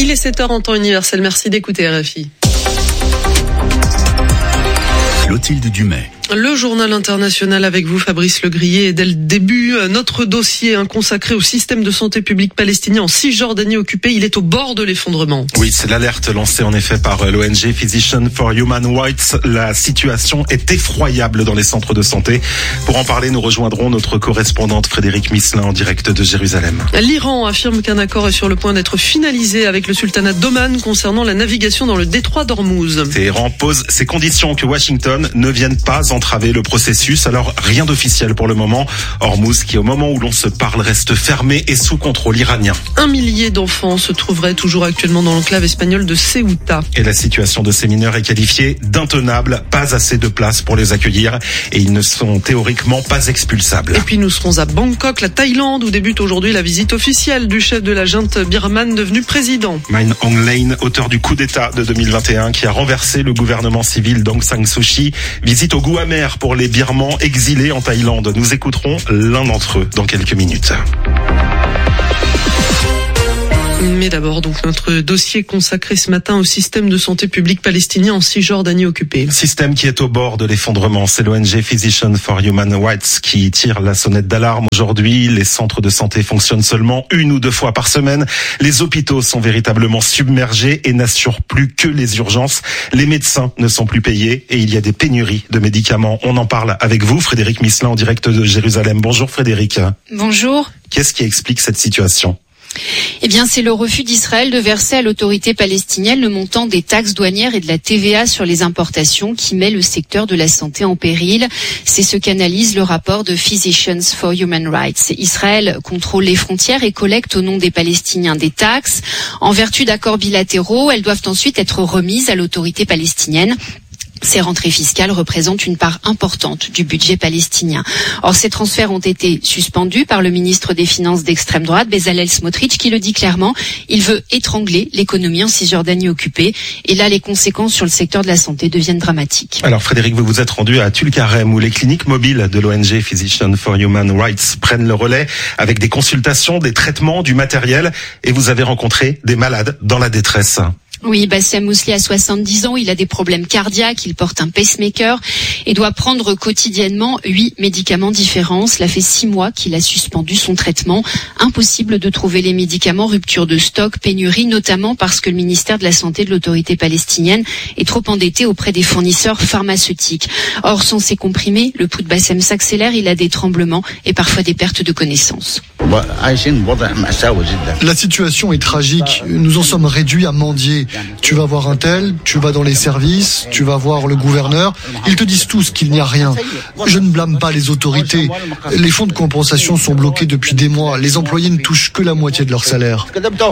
Il est 7h en temps universel. Merci d'écouter RFI. Clotilde Dumais. Le journal international avec vous, Fabrice Legrier. Et dès le début, notre dossier consacré au système de santé publique palestinien en Cisjordanie occupée, il est au bord de l'effondrement. Oui, c'est l'alerte lancée en effet par l'ONG Physicians for Human Rights. La situation est effroyable dans les centres de santé. Pour en parler, nous rejoindrons notre correspondante Frédérique Misselin en direct de Jérusalem. L'Iran affirme qu'un accord est sur le point d'être finalisé avec le sultanat d'Oman concernant la navigation dans le détroit d'Ormuz. Téhéran pose ses conditions que Washington ne vienne pas entraver le processus. Alors rien d'officiel pour le moment. Ormuz qui au moment où l'on se parle reste fermé et sous contrôle iranien. 1 millier d'enfants se trouveraient toujours actuellement dans l'enclave espagnole de Ceuta. Et la situation de ces mineurs est qualifiée d'intenable. Pas assez de place pour les accueillir et ils ne sont théoriquement pas expulsables. Et puis nous serons à Bangkok, la Thaïlande, où débute aujourd'hui la visite officielle du chef de la junte birmane devenu président. Min Aung Hlaing, auteur du coup d'État de 2021 qui a renversé le gouvernement civil d'Aung San Suu Kyi, visite au goût amer pour les Birmans exilés en Thaïlande. Nous écouterons l'un d'entre eux dans quelques minutes. Mais d'abord, donc, notre dossier consacré ce matin au système de santé publique palestinien en Cisjordanie occupée. Système qui est au bord de l'effondrement. C'est l'ONG Physicians for Human Rights qui tire la sonnette d'alarme aujourd'hui. Les centres de santé fonctionnent seulement 1 ou 2 fois par semaine. Les hôpitaux sont véritablement submergés et n'assurent plus que les urgences. Les médecins ne sont plus payés et il y a des pénuries de médicaments. On en parle avec vous, Frédérique Misselin, en direct de Jérusalem. Bonjour Frédérique. Bonjour. Qu'est-ce qui explique cette situation ? Eh bien, c'est le refus d'Israël de verser à l'autorité palestinienne le montant des taxes douanières et de la TVA sur les importations qui met le secteur de la santé en péril. C'est ce qu'analyse le rapport de Physicians for Human Rights. Israël contrôle les frontières et collecte au nom des Palestiniens des taxes. En vertu d'accords bilatéraux, elles doivent ensuite être remises à l'autorité palestinienne. Ces rentrées fiscales représentent une part importante du budget palestinien. Or, ces transferts ont été suspendus par le ministre des Finances d'extrême droite, Bezalel Smotrich, qui le dit clairement. Il veut étrangler l'économie en Cisjordanie occupée. Et là, les conséquences sur le secteur de la santé deviennent dramatiques. Alors, Frédéric, vous vous êtes rendu à Tulkarem, où les cliniques mobiles de l'ONG Physicians for Human Rights prennent le relais avec des consultations, des traitements, du matériel. Et vous avez rencontré des malades dans la détresse. Oui, Bassem Mousli a 70 ans, il a des problèmes cardiaques, il porte un pacemaker et doit prendre quotidiennement 8 médicaments différents. Cela fait 6 mois qu'il a suspendu son traitement. Impossible de trouver les médicaments, rupture de stock, pénurie, notamment parce que le ministère de la Santé de l'autorité palestinienne est trop endetté auprès des fournisseurs pharmaceutiques. Or, sans ces comprimés, le pouls de Bassem s'accélère, il a des tremblements et parfois des pertes de connaissance. La situation est tragique. Nous en sommes réduits à mendier. Tu vas voir un tel, tu vas dans les services, tu vas voir le gouverneur. Ils te disent tous qu'il n'y a rien. Je ne blâme pas les autorités. Les fonds de compensation sont bloqués depuis des mois. Les employés ne touchent que la moitié de leur salaire.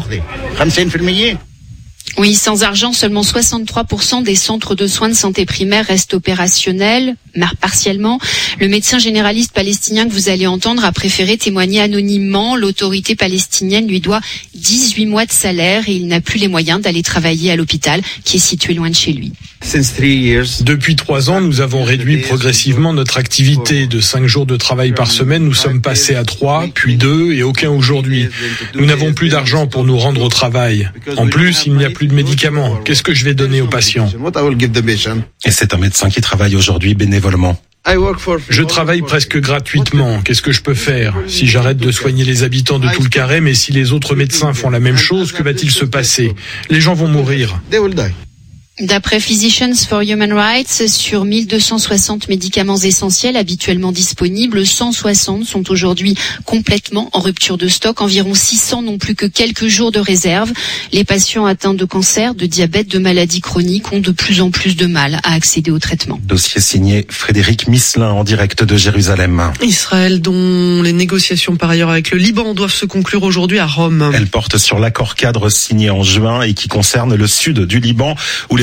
Oui, sans argent, seulement 63% des centres de soins de santé primaire restent opérationnels, partiellement. Le médecin généraliste palestinien que vous allez entendre a préféré témoigner anonymement. L'autorité palestinienne lui doit 18 mois de salaire et il n'a plus les moyens d'aller travailler à l'hôpital qui est situé loin de chez lui. Depuis 3 ans, nous avons réduit progressivement notre activité. De 5 jours de travail par semaine, nous sommes passés à 3, puis 2 et aucun aujourd'hui. Nous n'avons plus d'argent pour nous rendre au travail. En plus, il n'y a plus de médicaments. Qu'est-ce que je vais donner aux patients ? Et c'est un médecin qui travaille aujourd'hui bénévolement. Je travaille presque gratuitement. Qu'est-ce que je peux faire ? Si j'arrête de soigner les habitants de Tulkarem et si les autres médecins font la même chose, que va-t-il se passer ? Les gens vont mourir. D'après Physicians for Human Rights, sur 1260 médicaments essentiels habituellement disponibles, 160 sont aujourd'hui complètement en rupture de stock. Environ 600 n'ont plus que quelques jours de réserve. Les patients atteints de cancer, de diabète, de maladies chroniques ont de plus en plus de mal à accéder au traitement. Dossier signé Frédérique Misselin en direct de Jérusalem. Israël, dont les négociations par ailleurs avec le Liban doivent se conclure aujourd'hui à Rome. Elle porte sur l'accord cadre signé en juin et qui concerne le sud du Liban, où les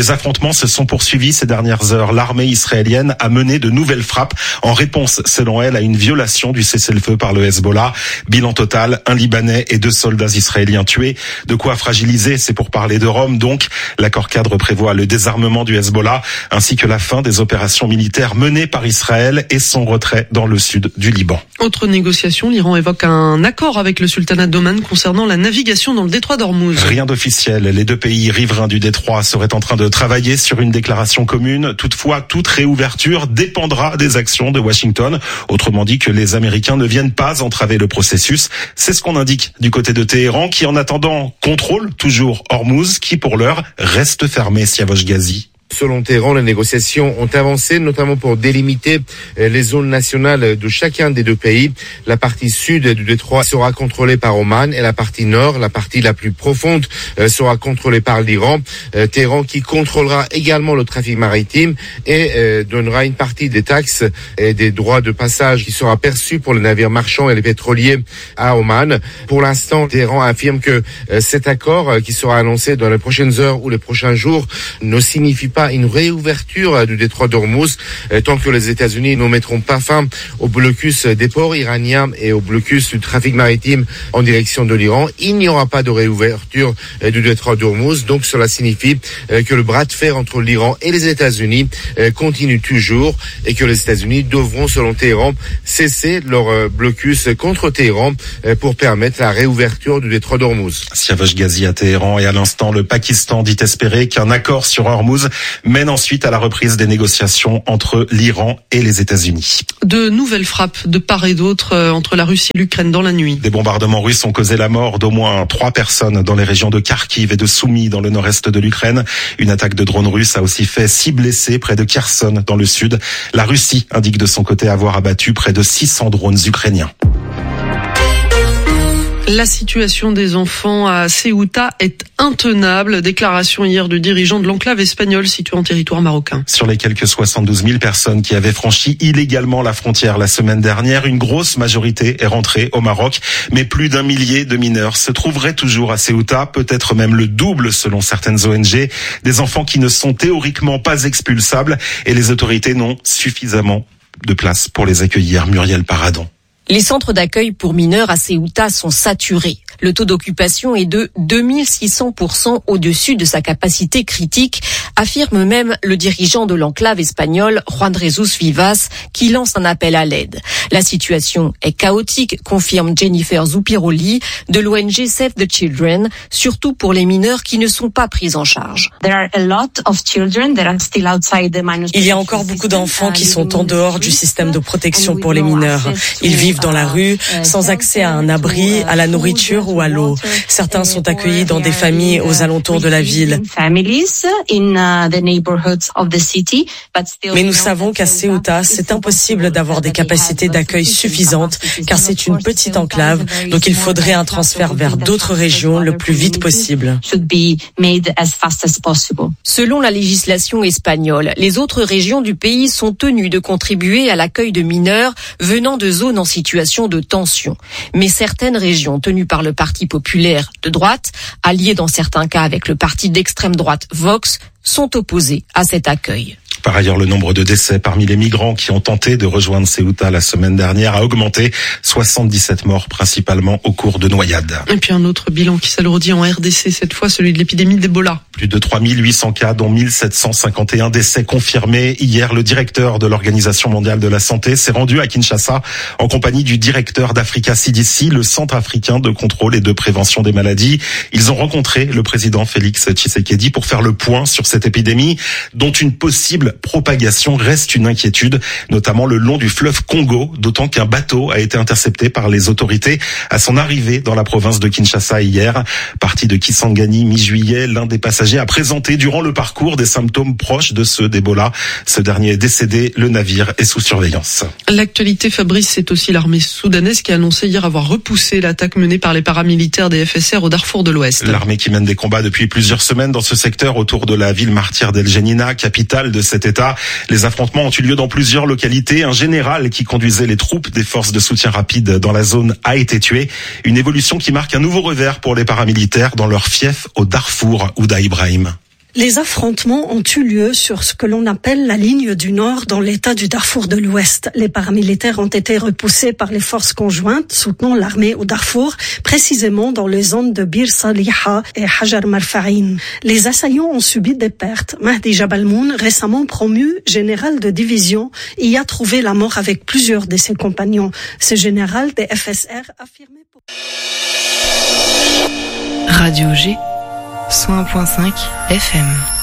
Les affrontements se sont poursuivis ces dernières heures. L'armée israélienne a mené de nouvelles frappes en réponse, selon elle, à une violation du cessez-le-feu par le Hezbollah. Bilan total, 1 Libanais et 2 soldats israéliens tués. De quoi fragiliser, c'est pour parler de Rome. Donc, l'accord cadre prévoit le désarmement du Hezbollah ainsi que la fin des opérations militaires menées par Israël et son retrait dans le sud du Liban. Autre négociation, l'Iran évoque un accord avec le sultanat d'Oman concernant la navigation dans le détroit d'Ormuz. Rien d'officiel. Les deux pays riverains du détroit seraient en train de travailler sur une déclaration commune. Toutefois, toute réouverture dépendra des actions de Washington. Autrement dit que les Américains ne viennent pas entraver le processus. C'est ce qu'on indique du côté de Téhéran qui, en attendant, contrôle toujours Ormuz qui, pour l'heure, reste fermé. Siavash Ghazi. Selon Téhéran, les négociations ont avancé, notamment pour délimiter les zones nationales de chacun des deux pays. La partie sud du détroit sera contrôlée par Oman et la partie nord, la partie la plus profonde, sera contrôlée par l'Iran. Téhéran qui contrôlera également le trafic maritime et donnera une partie des taxes et des droits de passage qui sera perçu pour les navires marchands et les pétroliers à Oman. Pour l'instant, Téhéran affirme que cet accord qui sera annoncé dans les prochaines heures ou les prochains jours ne signifie pas une réouverture du détroit d'Ormuz tant que les États-Unis ne mettront pas fin au blocus des ports iraniens et au blocus du trafic maritime en direction de l'Iran. Il n'y aura pas de réouverture du détroit d'Ormuz. Donc cela signifie que le bras de fer entre l'Iran et les États-Unis continue toujours et que les États-Unis devront, selon Téhéran, cesser leur blocus contre Téhéran pour permettre la réouverture du détroit d'Ormuz. Siavash Ghazi à Téhéran. Et à l'instant, le Pakistan dit espérer qu'un accord sur Ormuz mène ensuite à la reprise des négociations entre l'Iran et les États-Unis. De nouvelles frappes de part et d'autre entre la Russie et l'Ukraine dans la nuit. Des bombardements russes ont causé la mort d'au moins 3 personnes dans les régions de Kharkiv et de Soumy dans le nord-est de l'Ukraine. Une attaque de drones russes a aussi fait 6 blessés près de Kherson dans le sud. La Russie indique de son côté avoir abattu près de 600 drones ukrainiens. La situation des enfants à Ceuta est intenable. Déclaration hier du dirigeant de l'enclave espagnole située en territoire marocain. Sur les quelques 72 000 personnes qui avaient franchi illégalement la frontière la semaine dernière, une grosse majorité est rentrée au Maroc. Mais plus d'1 millier de mineurs se trouveraient toujours à Ceuta, peut-être même le double selon certaines ONG. Des enfants qui ne sont théoriquement pas expulsables et les autorités n'ont suffisamment de place pour les accueillir. Muriel Paradon. Les centres d'accueil pour mineurs à Ceuta sont saturés. Le taux d'occupation est de 2600% au-dessus de sa capacité critique, affirme même le dirigeant de l'enclave espagnole, Juan Jesus Vivas, qui lance un appel à l'aide. La situation est chaotique, confirme Jennifer Zupiroli de l'ONG Save the Children, surtout pour les mineurs qui ne sont pas pris en charge. Il y a encore beaucoup d'enfants qui sont en dehors du système de protection pour les mineurs. Ils vivent dans la rue, sans accès à un abri, à la nourriture ou à l'eau. Certains sont accueillis dans des familles aux alentours de la ville. Mais nous savons qu'à Ceuta, c'est impossible d'avoir des capacités d'accueil suffisantes, car c'est une petite enclave, donc il faudrait un transfert vers d'autres régions le plus vite possible. Selon la législation espagnole, les autres régions du pays sont tenues de contribuer à l'accueil de mineurs venant de zones en situation de tension. Mais certaines régions tenues par le Parti populaire de droite, alliées dans certains cas avec le parti d'extrême droite Vox, sont opposées à cet accueil. Par ailleurs, le nombre de décès parmi les migrants qui ont tenté de rejoindre Ceuta la semaine dernière a augmenté. 77 morts principalement au cours de noyades. Et puis un autre bilan qui s'alourdit en RDC, cette fois celui de l'épidémie d'Ebola. Plus de 3800 cas, dont 1751 décès confirmés. Hier, le directeur de l'Organisation mondiale de la santé s'est rendu à Kinshasa en compagnie du directeur d'Africa CDC, le Centre africain de contrôle et de prévention des maladies. Ils ont rencontré le président Félix Tshisekedi pour faire le point sur cette épidémie, dont une possible propagation reste une inquiétude, notamment le long du fleuve Congo, d'autant qu'un bateau a été intercepté par les autorités à son arrivée dans la province de Kinshasa hier. Parti de Kisangani mi-juillet, l'un des passagers a présenté durant le parcours des symptômes proches de ceux d'Ebola. Ce dernier est décédé, le navire est sous surveillance. L'actualité, Fabrice, c'est aussi l'armée soudanaise qui a annoncé hier avoir repoussé l'attaque menée par les paramilitaires des FSR au Darfour de l'Ouest. L'armée qui mène des combats depuis plusieurs semaines dans ce secteur autour de la ville martyre d'El Génina, capitale de cet État. Les affrontements ont eu lieu dans plusieurs localités. Un général qui conduisait les troupes des forces de soutien rapide dans la zone a été tué. Une évolution qui marque un nouveau revers pour les paramilitaires dans leur fief au Darfour. Ouda Ibrahim. Les affrontements ont eu lieu sur ce que l'on appelle la ligne du Nord dans l'état du Darfour de l'Ouest. Les paramilitaires ont été repoussés par les forces conjointes soutenant l'armée au Darfour, précisément dans les zones de Bir Saliha et Hajar Marfa'in. Les assaillants ont subi des pertes. Mahdi Jabalmoun, récemment promu général de division, y a trouvé la mort avec plusieurs de ses compagnons. Ce général des FSR affirmait pour... Radio G 101.5 FM.